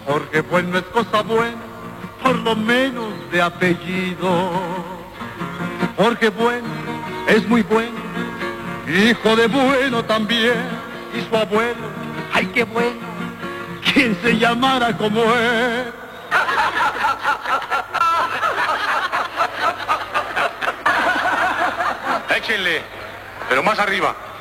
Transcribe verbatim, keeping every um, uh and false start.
Porque bueno es cosa buena, por lo menos de apellido. Porque bueno es muy bueno, hijo de bueno también. Y su abuelo, ay qué bueno, quien se llamara como él. Échenle, pero más arriba.